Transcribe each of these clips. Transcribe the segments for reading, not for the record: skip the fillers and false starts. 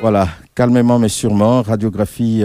Voilà, calmement mais sûrement, radiographie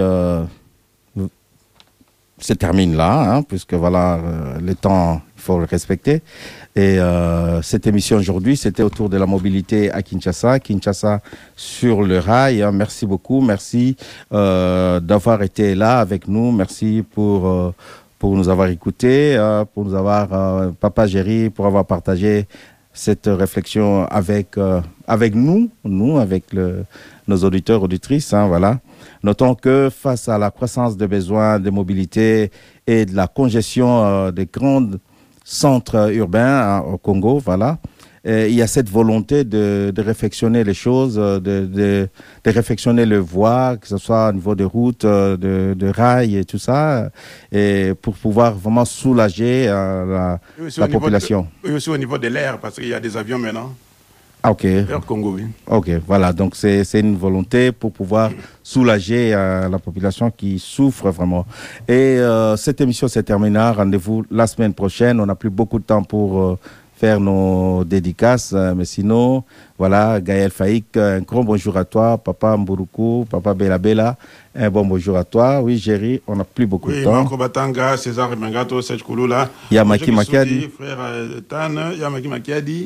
se termine là, hein, puisque voilà, le temps, il faut le respecter. Et cette émission aujourd'hui, c'était autour de la mobilité à Kinshasa. Kinshasa sur le rail. Hein. Merci beaucoup. Merci d'avoir été là avec nous. Merci pour nous avoir écoutés, pour nous avoir, Papa Géry, pour avoir partagé cette réflexion avec nous, avec nos auditeurs, auditrices. Hein, voilà. Notons que face à la croissance des besoins de mobilité et de la congestion des grands centres urbains au Congo, voilà, il y a cette volonté de réfectionner les choses, de réfectionner le voie, que ce soit au niveau de routes, de rails et tout ça, et pour pouvoir vraiment soulager la population. Oui, aussi au niveau de l'air, parce qu'il y a des avions maintenant. Ah, ok. Vers Congo, oui. Ok, voilà. Donc, c'est une volonté pour pouvoir soulager la population qui souffre vraiment. Et cette émission s'est terminée. Rendez-vous la semaine prochaine. On n'a plus beaucoup de temps pour faire nos dédicaces. Mais sinon, voilà, Gaël Faïk, un grand bonjour à toi. Papa Mburuku, Papa Bela Bela, un bon bonjour à toi. Oui, Géry, on n'a plus beaucoup de temps. Oui, Marco Batanga, César Mengato, Serge Kouloula. Yamaki Makiadi. Frère Tan, Yamaki Makiadi.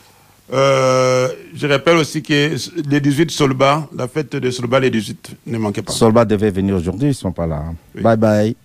Je rappelle aussi que les 18 Solba, la fête de Solba les 18, ne manquez pas. Solba devait venir aujourd'hui, ils ne sont pas là. Oui. Bye bye.